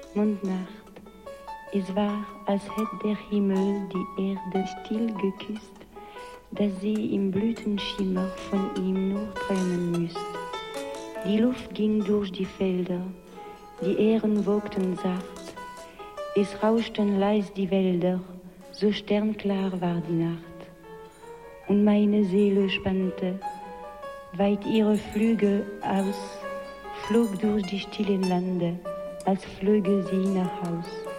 Mondnacht. Es war, als hätte der Himmel die Erde still geküsst, dass sie im Blütenschimmer von ihm nur träumen müsst. Die Luft ging durch die Felder, die Ähren wogten sacht, es rauschten leis die Wälder, so sternklar war die Nacht. Und meine Seele spannte, weit ihre Flügel aus, flog durch die stillen Lande, als flöge sie nach Haus.